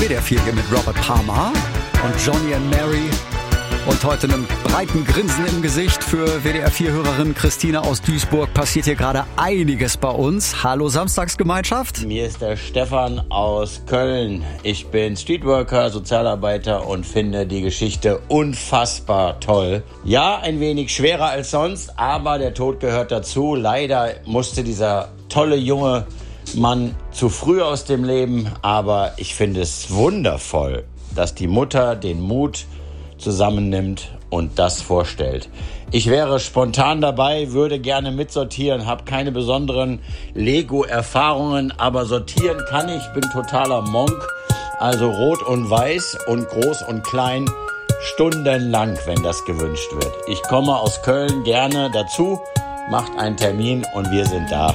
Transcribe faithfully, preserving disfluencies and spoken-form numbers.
W D R vier hier mit Robert Palmer und Johnny and Mary. Und heute einen breiten Grinsen im Gesicht für W D R vier-Hörerin Christine aus Duisburg. Passiert hier gerade einiges bei uns. Hallo Samstagsgemeinschaft. Mir ist der Stefan aus Köln. Ich bin Streetworker, Sozialarbeiter und finde die Geschichte unfassbar toll. Ja, ein wenig schwerer als sonst, aber der Tod gehört dazu. Leider musste dieser tolle junge Mann zu früh aus dem Leben, aber ich finde es wundervoll, dass die Mutter den Mut zusammennimmt und das vorstellt. Ich wäre spontan dabei, würde gerne mitsortieren, habe keine besonderen Lego-Erfahrungen, aber sortieren kann ich, bin totaler Monk, also rot und weiß und groß und klein, stundenlang, wenn das gewünscht wird. Ich komme aus Köln gerne dazu, macht einen Termin und wir sind da.